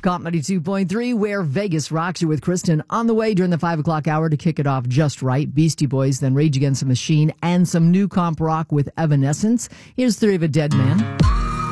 Comp 92.3, where Vegas rocks you with Kristen. On the way during the 5 o'clock hour to kick it off just right. Beastie Boys, then Rage Against the Machine, and some new comp rock with Evanescence. Here's Theory of a Dead Man.